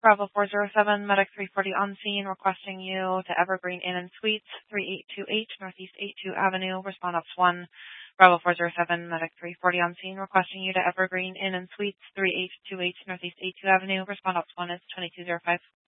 Bravo 407, Medic 340 on scene, requesting you to Evergreen Inn and Suites, 3828 Northeast 82 Avenue, respond ops 1. Bravo 407, Medic 340 on scene, requesting you to Evergreen Inn and Suites, 3828 Northeast 82 Avenue, respond ops 1 is 2205.